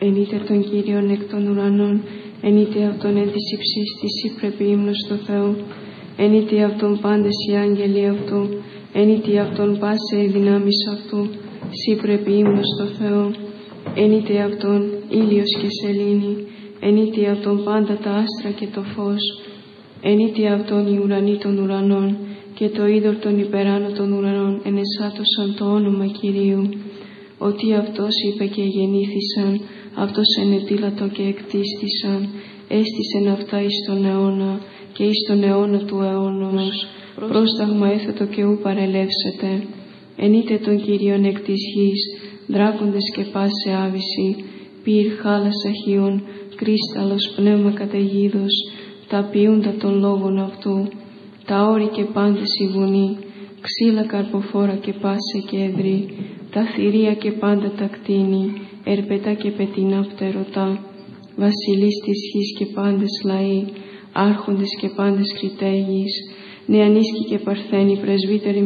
Ενείτε τον Κύριον εκ των ουρανών, ενείτε Αυτόν εν της υψής της ύπρεπη ύμνος στο Θεό. Ενείτε Αυτόν πάντες οι άγγελοι Αυτού, ενείτε Αυτόν πάσε οι δυνάμεις Αυτού, σύπρεπη ύμνος στο Θεό. Ενείτε Αυτόν ήλιος και σελήνη, ενείτε Αυτόν πάντα τα άστρα και το φως. Ενείτε Αυτόν οι ουρανοί των ουρανών και το είδωρ των υπεράνω των ουρανών ενεσάτωσαν το όνομα Κυρίου. Ότι Αυτός είπε και γεννήθησαν, Αυτός ενετήλατο και εκτίστησαν, έστησεν αυτά εις τον αιώνα και εις τον αιώνα του αιώνος. Πρόσταγμα έθετο και ου παρελεύσετε. Ενείτε τον Κύριον εκ της γης, δράκοντες και πάσε άβυση, πυρ χάλας αχίων, κρίσταλος πνεύμα καταιγίδος, τα ποιούντα των λόγων αυτού, τα όρη και πάντες η βουνή, ξύλα καρποφόρα και πάσε κέδρη, τα θηρία και πάντα τα κτίνη, ερπετά και πετεινά πτερωτά, βασιλείς της γης και πάντες λαοί, άρχοντες και πάντες κριτέγεις, νεανίσκοι και παρθένοι, πρεσβύτεροι